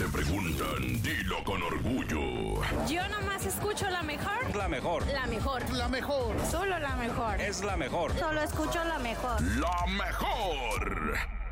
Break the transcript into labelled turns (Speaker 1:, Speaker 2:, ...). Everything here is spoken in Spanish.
Speaker 1: te preguntan, dilo con orgullo.
Speaker 2: Yo nomás escucho la mejor.
Speaker 3: La mejor.
Speaker 2: La mejor.
Speaker 4: La mejor.
Speaker 2: Solo la mejor.
Speaker 3: Es la mejor.
Speaker 2: Solo escucho la mejor.
Speaker 1: La mejor.